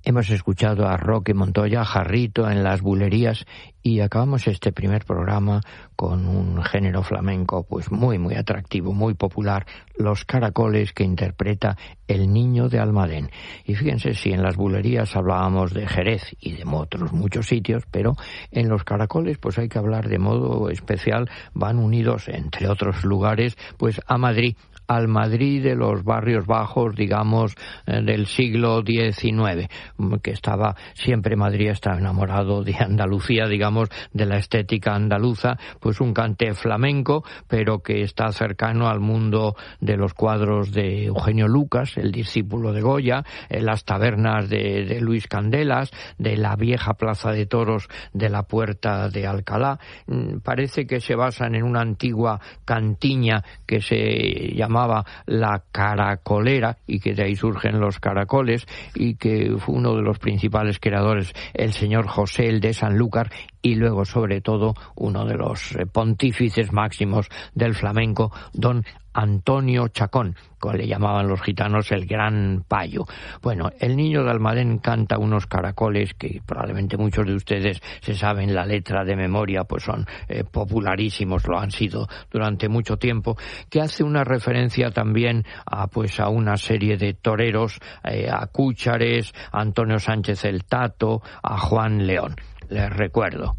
Hemos escuchado a Roque Montoya, Jarrito en las bulerías, y acabamos este primer programa con un género flamenco pues muy atractivo, muy popular, los caracoles, que interpreta El Niño de Almadén. Y fíjense, si en las bulerías hablábamos de Jerez y de otros muchos sitios, pero en los caracoles pues hay que hablar de modo especial, van unidos entre otros lugares pues a Madrid, al Madrid de los barrios bajos, digamos, del siglo XIX, que estaba siempre, Madrid está enamorado de Andalucía, digamos, de la estética andaluza, pues un cante flamenco, pero que está cercano al mundo de los cuadros de Eugenio Lucas, el discípulo de Goya, las tabernas de Luis Candelas, de la vieja plaza de toros de la Puerta de Alcalá. Parece que se basan en una antigua cantiña que se llamaba la Caracolera, y que de ahí surgen los caracoles, y que fue uno de los principales creadores el señor José el de Sanlúcar, y luego sobre todo uno de los pontífices máximos del flamenco, don Antonio Chacón, como le llamaban los gitanos el Gran Payo. Bueno, El Niño de Almadén canta unos caracoles que probablemente muchos de ustedes se saben la letra de memoria, pues son popularísimos, lo han sido durante mucho tiempo, que hace una referencia también a una serie de toreros, a Cúchares, a Antonio Sánchez el Tato, a Juan León. Les recuerdo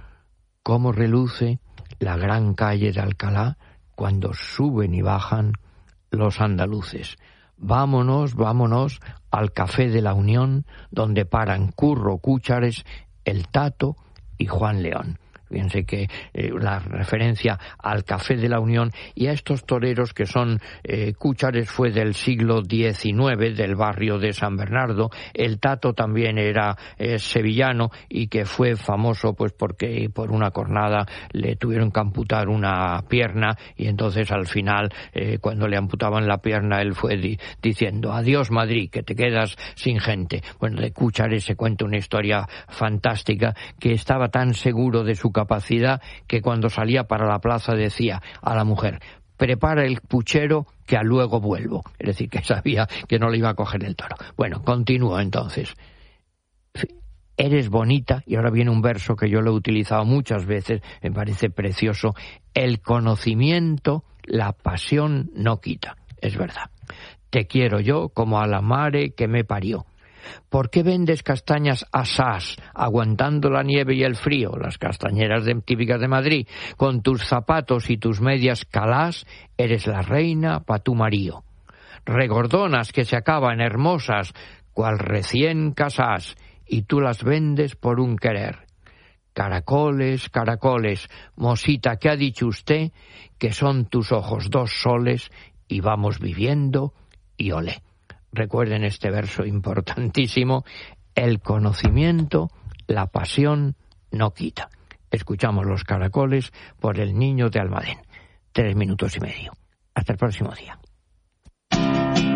cómo reluce la gran calle de Alcalá cuando suben y bajan los andaluces. Vámonos, vámonos al Café de la Unión, donde paran Curro Cúchares, el Tato y Juan León. Fíjense que la referencia al Café de la Unión y a estos toreros que son Cúchares fue del siglo XIX, del barrio de San Bernardo. El Tato también era sevillano y que fue famoso pues porque por una cornada le tuvieron que amputar una pierna, y entonces al final cuando le amputaban la pierna él fue diciendo adiós Madrid, que te quedas sin gente. Bueno, de Cúchares se cuenta una historia fantástica, que estaba tan seguro de su capacidad que cuando salía para la plaza decía a la mujer: prepara el puchero que a luego vuelvo. Es decir, que sabía que no le iba a coger el toro. Bueno, continúo entonces. Eres bonita, y ahora viene un verso que yo lo he utilizado muchas veces, me parece precioso: el conocimiento, la pasión no quita. Es verdad. Te quiero yo como a la mare que me parió. ¿Por qué vendes castañas asás, aguantando la nieve y el frío, las castañeras típicas de Madrid? Con tus zapatos y tus medias calás, eres la reina pa' tu marío. Regordonas que se acaban hermosas, cual recién casás, y tú las vendes por un querer. Caracoles, caracoles, mosita, ¿qué ha dicho usted? Que son tus ojos dos soles, y vamos viviendo, y olé. Recuerden este verso importantísimo: el conocimiento, la pasión no quita. Escuchamos los caracoles por El Niño de Almadén. 3 minutos y medio. Hasta el próximo día.